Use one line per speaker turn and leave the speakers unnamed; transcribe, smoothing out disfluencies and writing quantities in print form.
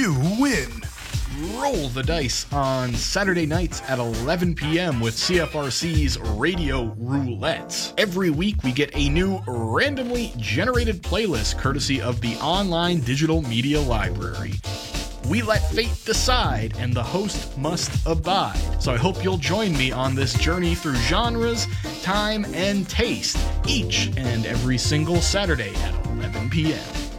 you win.
Roll the dice on Saturday nights at 11 p.m. with CFRC's Radio Roulette. Every week we get a new randomly generated playlist courtesy of the online digital media library. We let fate decide, and the host must abide. So I hope you'll join me on this journey through genres, time, and taste, each and every single Saturday at 11 p.m.